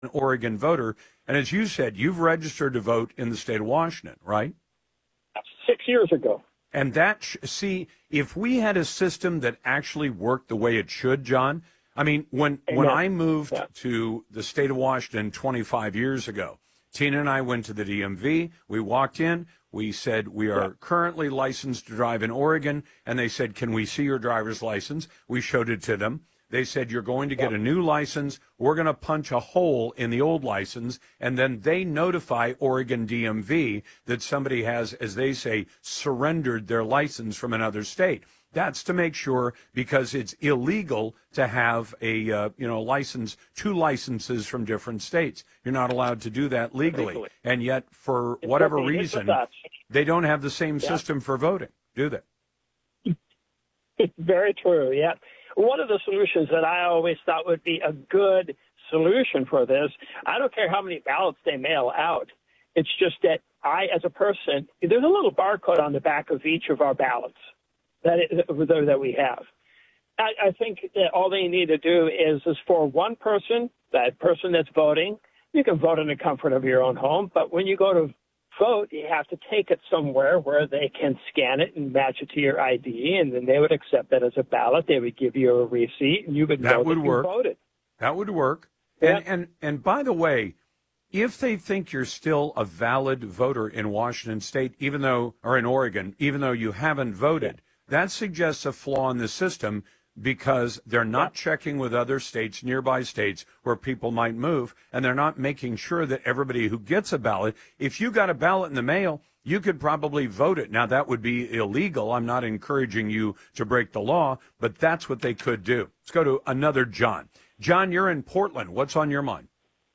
an Oregon voter. And as you said, you've registered to vote in the state of Washington, right? 6 years ago. And see, if we had a system that actually worked the way it should, John, I mean, when I moved to the state of Washington 25 years ago, Tina and I went to the DMV. We walked in. We said, we are currently licensed to drive in Oregon. And they said, can we see your driver's license? We showed it to them. They said, you're going to get a new license. We're going to punch a hole in the old license. And then they notify Oregon DMV that somebody has, as they say, surrendered their license from another state. That's to make sure, because it's illegal to have a license, two licenses from different states. You're not allowed to do that legally. And yet, for whatever reason, they don't have the same system for voting, do they? Very true, yeah. One of the solutions that I always thought would be a good solution for this, I don't care how many ballots they mail out. It's just that I, as a person, there's a little barcode on the back of each of our ballots that we have. I think that all they need to do is for one person, that person that's voting, you can vote in the comfort of your own home, but when you go to vote, you have to take it somewhere where they can scan it and match it to your ID, and then they would accept that as a ballot. They would give you a receipt, and you would know that you voted. That would work. Yeah. And by the way, if they think you're still a valid voter in Washington State, or in Oregon, even though you haven't voted, that suggests a flaw in the system, because they're not checking with other states, nearby states, where people might move, and they're not making sure that everybody who gets a ballot, if you got a ballot in the mail, you could probably vote it. Now, that would be illegal. I'm not encouraging you to break the law, but that's what they could do. Let's go to another John. John, you're in Portland. What's on your mind?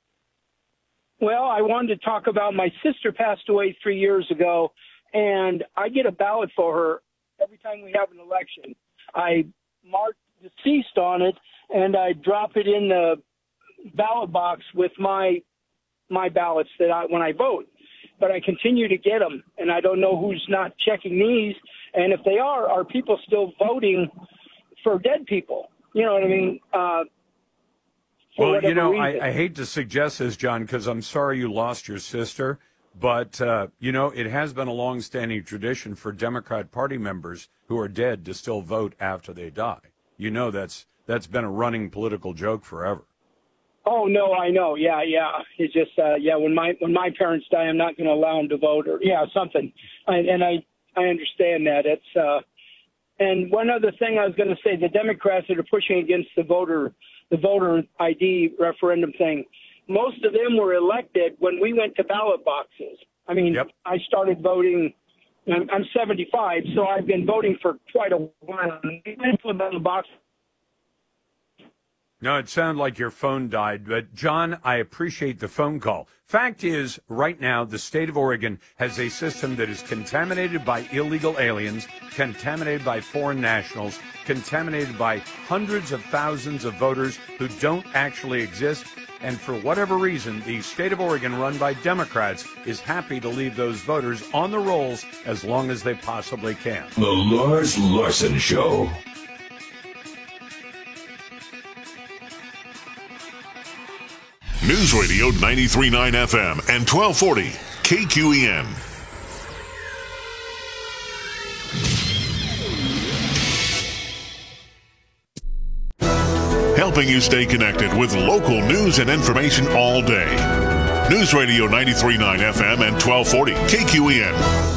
Well, I wanted to talk about my sister passed away 3 years ago, and I get a ballot for her every time we have an election. I mark deceased on it, and I drop it in the ballot box with my ballots when I vote. But I continue to get them, and I don't know who's not checking these. And if they are people still voting for dead people? You know what I mean? Well, I hate to suggest this, John, because I'm sorry you lost your sister. But, it has been a long-standing tradition for Democrat Party members who are dead to still vote after they die. You know that's been a running political joke forever. Oh, no, I know. Yeah. It's just, when my parents die, I'm not going to allow them to vote or, something. I understand that. It's and one other thing I was going to say, the Democrats that are pushing against the voter ID referendum thing, most of them were elected when we went to ballot boxes. I mean, I started voting, I'm 75, so I've been voting for quite a while. We went to a ballot box. No, it sounded like your phone died. But, John, I appreciate the phone call. Fact is, right now, the state of Oregon has a system that is contaminated by illegal aliens, contaminated by foreign nationals, contaminated by hundreds of thousands of voters who don't actually exist. And for whatever reason, the state of Oregon, run by Democrats, is happy to leave those voters on the rolls as long as they possibly can. The Lars Larson Show. News Radio 93.9 FM and 1240 KQEN. Helping you stay connected with local news and information all day. News Radio 93.9 FM and 1240 KQEN.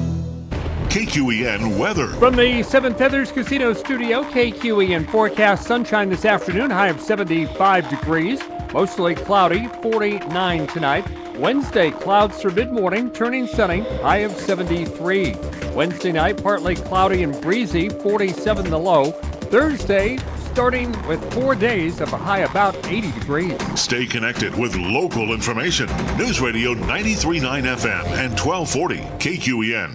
KQEN weather. From the Seven Feathers Casino Studio, KQEN forecast sunshine this afternoon, high of 75 degrees. Mostly cloudy, 49 tonight. Wednesday, clouds through mid-morning, turning sunny, high of 73. Wednesday night, partly cloudy and breezy, 47 the low. Thursday, starting with 4 days of a high about 80 degrees. Stay connected with local information. News Radio 93.9 FM and 1240 KQEN.